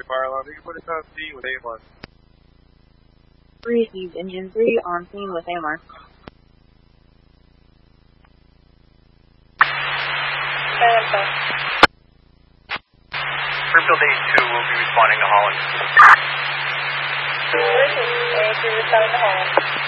fire alarm. You can put us on scene with AMR. Received engine 3 on scene with AMR. Springfield 82 will be responding to Holland. Responding to Holland.